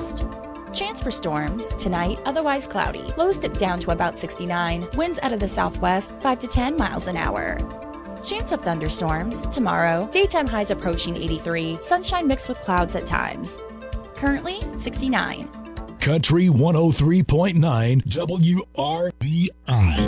forecast. Chance for storms tonight, otherwise cloudy. Lows dip down to about 69. Winds out of the southwest, 5 to 10 miles an hour. Chance of thunderstorms tomorrow. Daytime highs approaching 83. Sunshine mixed with clouds at times. Currently 69. Country 103.9 WRBI.